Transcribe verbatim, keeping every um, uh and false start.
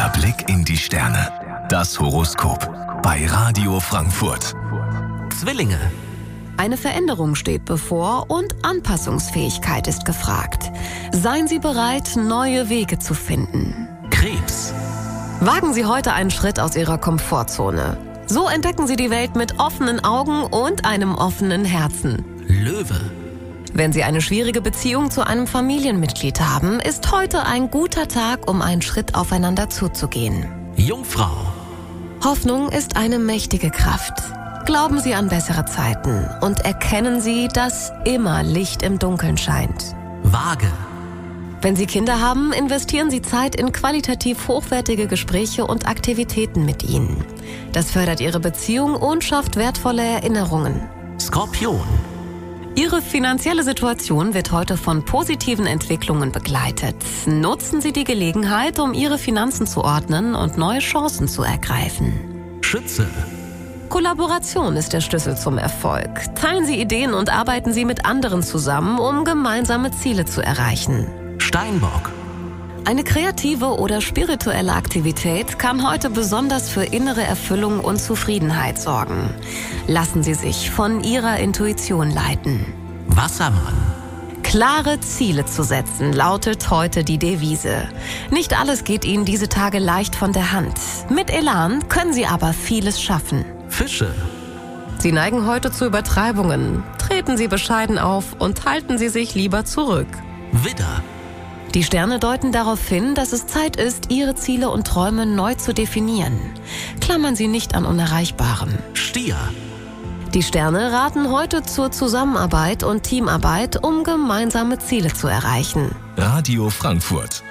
Der Blick in die Sterne. Das Horoskop bei Radio Frankfurt. Zwillinge. Eine Veränderung steht bevor und Anpassungsfähigkeit ist gefragt. Seien Sie bereit, neue Wege zu finden. Krebs. Wagen Sie heute einen Schritt aus Ihrer Komfortzone. So entdecken Sie die Welt mit offenen Augen und einem offenen Herzen. Löwe. Wenn Sie eine schwierige Beziehung zu einem Familienmitglied haben, ist heute ein guter Tag, um einen Schritt aufeinander zuzugehen. Jungfrau. Hoffnung ist eine mächtige Kraft. Glauben Sie an bessere Zeiten und erkennen Sie, dass immer Licht im Dunkeln scheint. Waage. Wenn Sie Kinder haben, investieren Sie Zeit in qualitativ hochwertige Gespräche und Aktivitäten mit ihnen. Das fördert Ihre Beziehung und schafft wertvolle Erinnerungen. Skorpion. Ihre finanzielle Situation wird heute von positiven Entwicklungen begleitet. Nutzen Sie die Gelegenheit, um Ihre Finanzen zu ordnen und neue Chancen zu ergreifen. Schütze. Kollaboration ist der Schlüssel zum Erfolg. Teilen Sie Ideen und arbeiten Sie mit anderen zusammen, um gemeinsame Ziele zu erreichen. Steinbock. Eine kreative oder spirituelle Aktivität kann heute besonders für innere Erfüllung und Zufriedenheit sorgen. Lassen Sie sich von Ihrer Intuition leiten. Wassermann. Klare Ziele zu setzen, lautet heute die Devise. Nicht alles geht Ihnen diese Tage leicht von der Hand. Mit Elan können Sie aber vieles schaffen. Fische. Sie neigen heute zu Übertreibungen. Treten Sie bescheiden auf und halten Sie sich lieber zurück. Widder. Die Sterne deuten darauf hin, dass es Zeit ist, Ihre Ziele und Träume neu zu definieren. Klammern Sie nicht an Unerreichbarem. Stier. Die Sterne raten heute zur Zusammenarbeit und Teamarbeit, um gemeinsame Ziele zu erreichen. Radio Frankfurt.